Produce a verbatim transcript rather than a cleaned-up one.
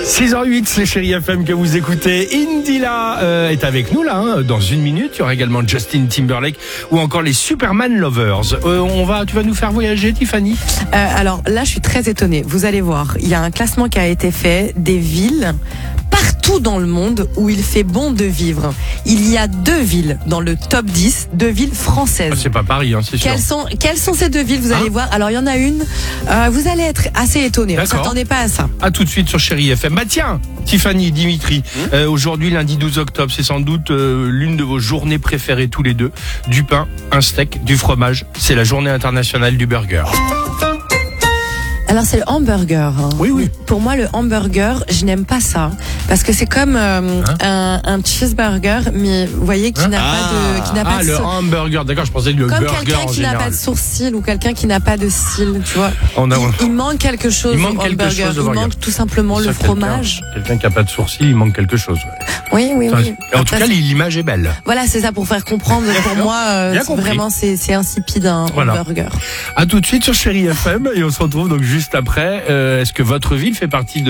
six heures huit, c'est Chérie F M que vous écoutez. Indila euh, est avec nous là, hein, dans une minute. Il y aura également Justin Timberlake ou encore les Superman Lovers. Euh, on va, tu vas nous faire voyager, Tiffany ? euh, Alors là, je suis très étonnée. Vous allez voir, il y a un classement qui a été fait des villes partout dans le monde où il fait bon de vivre. Il y a deux villes dans le top dix, deux villes françaises. Ah, c'est pas Paris, hein, c'est sûr. Quelles sont, quelles sont ces deux villes? Vous allez Hein voir. Alors, il y en a une, euh, vous allez être assez étonnés. On D'accord. s'attendait pas à ça. À tout de suite sur Chérie F M. Bah tiens, Tiffany, Dimitri, mmh. euh, aujourd'hui lundi douze octobre, c'est sans doute euh, l'une de vos journées préférées tous les deux. Du pain, un steak, du fromage. C'est la journée internationale du burger. Alors c'est le hamburger. Hein. Oui, oui. Pour moi, le hamburger, je n'aime pas ça parce que c'est comme euh, hein un, un cheeseburger, mais vous voyez qui hein n'a ah. pas de, qui n'a ah, pas de le sour- hamburger. D'accord, je pensais le comme burger quelqu'un en qui général. n'a pas de sourcils ou quelqu'un qui n'a pas de cils, tu vois. On a... il, il manque quelque chose Il manque au quelque hamburger. chose au il burger. manque tout simplement Ça, le fromage. Quelqu'un, quelqu'un qui n'a pas de sourcils, il manque quelque chose. Ouais. Oui, oui, oui. En tout Après, cas, l'image est belle. voilà, c'est ça pour faire comprendre. Pour moi, euh, Bien c'est compris. vraiment, c'est, c'est insipide un Voilà. hamburger. À tout de suite sur Chérie F M et on se retrouve donc juste après. Euh, est-ce que votre ville fait partie de